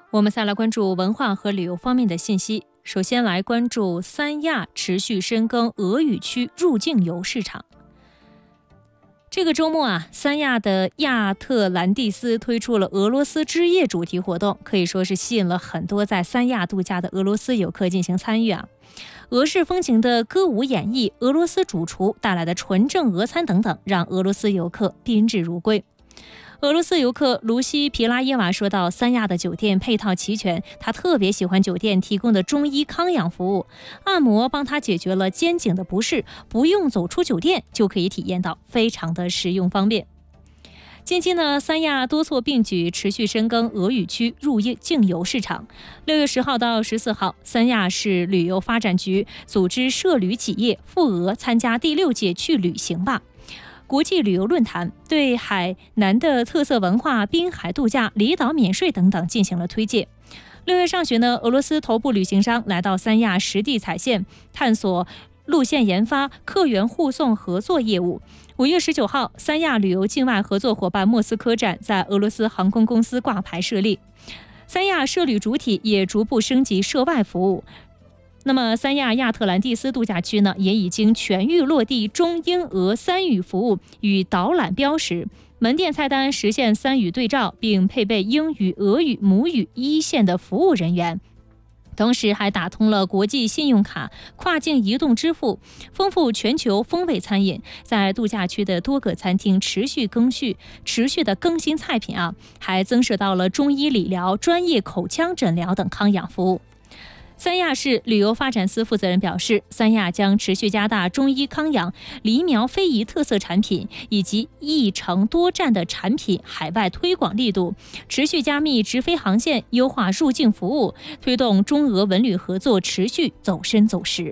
我们再来关注文化和旅游方面的信息。首先来关注三亚持续深耕俄语区入境游市场。这个周末三亚的亚特兰蒂斯推出了俄罗斯之夜主题活动，可以说是吸引了很多在三亚度假的俄罗斯游客进行参与。俄式风情的歌舞演绎、俄罗斯主厨带来的纯正俄餐等等，让俄罗斯游客宾至如归。俄罗斯游客卢西皮拉耶娃说到，三亚的酒店配套齐全，他特别喜欢酒店提供的中医康养服务，按摩帮他解决了肩颈的不适，不用走出酒店就可以体验到，非常的实用方便。近期呢，三亚多措并举，持续深耕俄语区入境游市场。6月10号到14号，三亚市旅游发展局组织涉旅企业赴俄参加第6届去旅行吧国际旅游论坛，对海南的特色文化、滨海度假、离岛免税等等进行了推介。6月上旬呢，俄罗斯头部旅行商来到三亚实地踩线，探索路线研发、客源护送合作业务。5月19号，三亚旅游境外合作伙伴莫斯科站在俄罗斯航空公司挂牌设立，三亚涉旅主体也逐步升级涉外服务。那么三亚亚特兰蒂斯度假区呢，也已经全域落地中英俄3语服务与导览标识，门店菜单实现3语对照，并配备英语、俄语、母语一线的服务人员。同时还打通了国际信用卡、跨境移动支付，丰富全球风味餐饮。在度假区的多个餐厅持续的更新菜品还增设到了中医理疗、专业口腔诊疗等康养服务。三亚市旅游发展司负责人表示，三亚将持续加大中医康养、梨苗非遗特色产品以及一城多站的产品海外推广力度，持续加密直飞航线，优化入境服务，推动中俄文旅合作持续走深走实。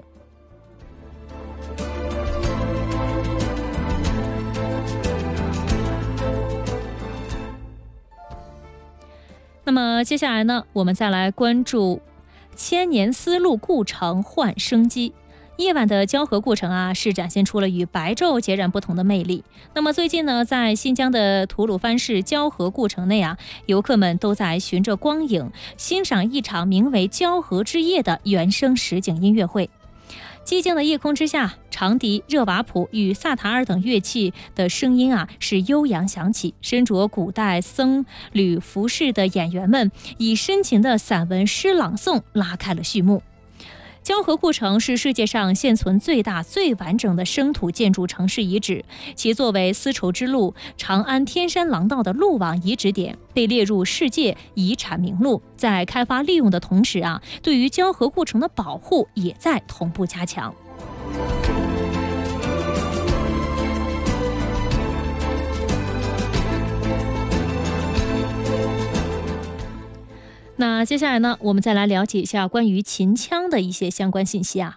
那么接下来呢，我们再来关注千年丝路故城焕生机。夜晚的交河故城是展现出了与白昼截然不同的魅力。那么最近呢，在新疆的吐鲁番市交河故城内游客们都在循着光影欣赏一场名为交河之夜的原声实景音乐会。寂静的夜空之下，长笛、热瓦普与萨塔尔等乐器的声音是悠扬响起。身着古代僧侣服饰的演员们以深情的散文诗朗诵拉开了序幕。交河故城是世界上现存最大最完整的生土建筑城市遗址，其作为丝绸之路、长安天山廊道的路网遗址点，被列入世界遗产名录。在开发利用的同时对于交河故城的保护也在同步加强。那接下来呢，我们再来了解一下关于秦腔的一些相关信息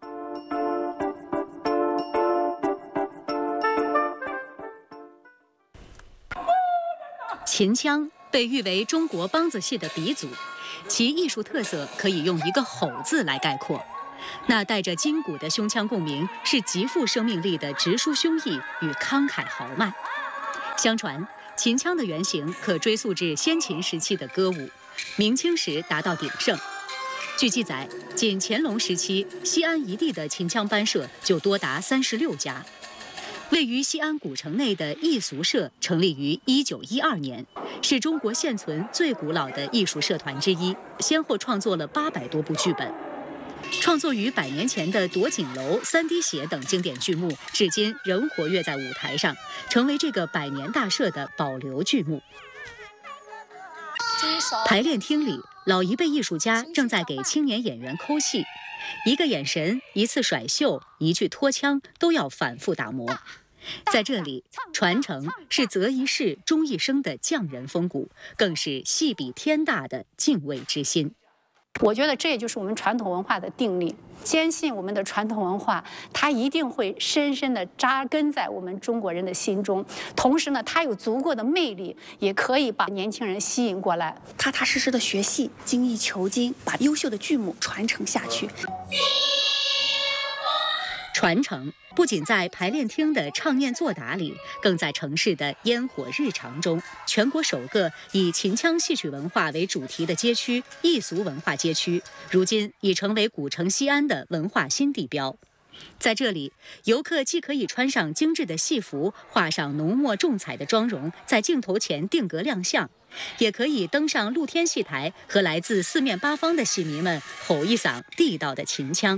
秦腔被誉为中国梆子戏的鼻祖，其艺术特色可以用一个吼字来概括。那带着筋骨的胸腔共鸣，是极富生命力的直抒胸臆与慷慨豪迈。相传秦腔的原型可追溯至先秦时期的歌舞，明清时达到鼎盛。据记载，仅乾隆时期，西安一地的秦腔班社就多达36家。位于西安古城内的艺俗社成立于1912年，是中国现存最古老的艺术社团之一，先后创作了800多部剧本。创作于100年前的《夺锦楼》《三滴血》等经典剧目，至今仍活跃在舞台上，成为这个百年大社的保留剧目。排练厅里，老一辈艺术家正在给青年演员抠戏，一个眼神、一次甩袖、一句拖腔都要反复打磨。在这里，传承是择一事终一生的匠人风骨，更是戏比天大的敬畏之心。 我觉得这也就是我们传统文化的定力，坚信我们的传统文化，它一定会深深地扎根在我们中国人的心中。同时呢，它有足够的魅力，也可以把年轻人吸引过来， 踏踏实实的学戏，精益求精，把优秀的剧目传承下去。 传承不仅在排练厅的唱念作答里，更在城市的烟火日常中。全国首个以秦腔戏曲文化为主题的街区——艺俗文化街区，如今已成为古城西安的文化新地标。在这里，游客既可以穿上精致的戏服，画上浓墨重彩的妆容，在镜头前定格亮相，也可以登上露天戏台，和来自四面八方的戏迷们吼一嗓地道的秦腔。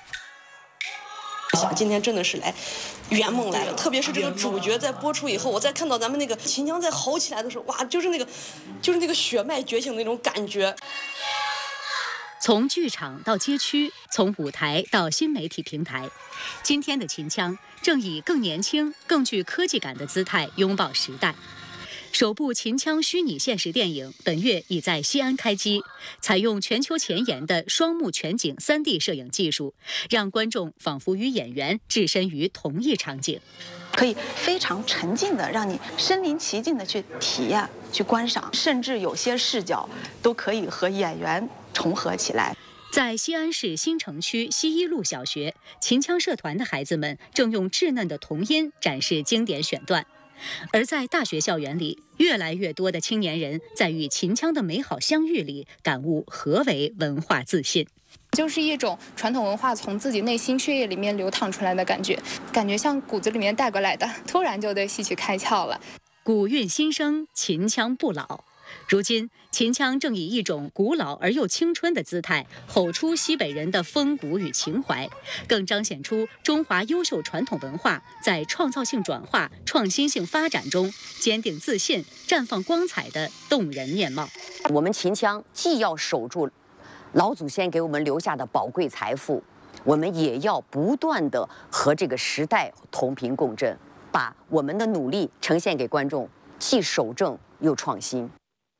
今天真的是来圆梦来了，特别是这个主角在播出以后，我再看到咱们那个秦腔在吼起来的时候，哇，就是那个血脉觉醒的那种感觉。 从剧场到街区，从舞台到新媒体平台，今天的秦腔正以更年轻、更具科技感的姿态拥抱时代。首部秦腔虚拟现实电影本月已在西安开机，采用全球前沿的双目全景 3D 摄影技术，让观众仿佛与演员置身于同一场景， 可以非常沉浸的让你身临其境的去体验、去观赏，甚至有些视角都可以和演员重合起来。 在西安市新城区西一路小学，秦腔社团的孩子们正用稚嫩的童音展示经典选段。而在大学校园里，越来越多的青年人在与秦腔的美好相遇里，感悟何为文化自信。 就是一种传统文化从自己内心血液里面流淌出来的感觉，感觉像骨子里面带过来的，突然就对戏曲开窍了。 古韵新生，秦腔不老。如今，秦腔正以一种古老而又青春的姿态，吼出西北人的风骨与情怀，更彰显出中华优秀传统文化在创造性转化、创新性发展中坚定自信、绽放光彩的动人面貌。 我们秦腔既要守住老祖先给我们留下的宝贵财富，我们也要不断地和这个时代同频共振，把我们的努力呈现给观众，既守正又创新。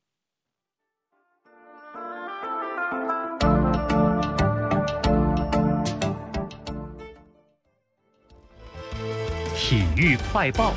体育快报。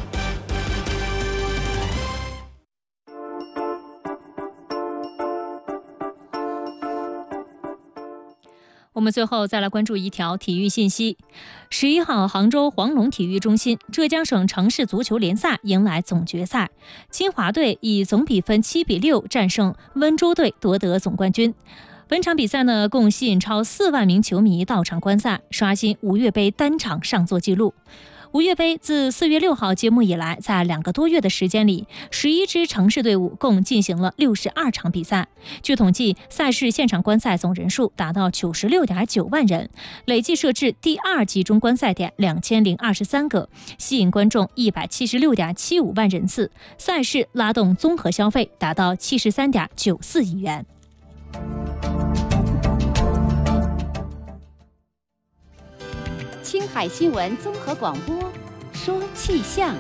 我们最后再来关注一条体育信息。11号，杭州黄龙体育中心浙江省城市足球联赛迎来总决赛，金华队以总比分7-6战胜温州队，夺得总冠军。本场比赛呢，共吸引超4万名球迷到场观赛，刷新吴越杯单场上座纪录。吴越杯自4月6号揭幕以来，在2个多月的时间里，11支城市队伍共进行了62场比赛。据统计，赛事现场观赛总人数达到96.9万人，累计设置第2集中观赛点2023个，吸引观众176.75万人次。赛事拉动综合消费达到73.94亿元。 青海新闻综合广播，说气象。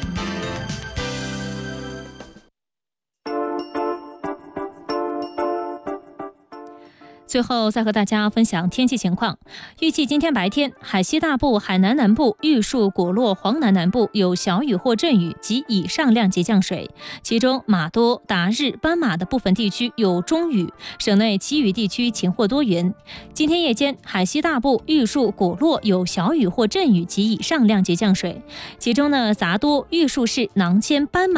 最后再和大家分享天气情况。预计今天白天，海西大部、海南南部、玉树、果洛、黄南南部有小雨或阵雨及以上量级降水，其中玛多、达日、斑马的部分地区有中雨，省内其余地区晴或多云。今天夜间，海西大部、玉树、果洛有小雨或阵雨及以上量级降水，其中呢，杂多、玉树市、囊谦、斑马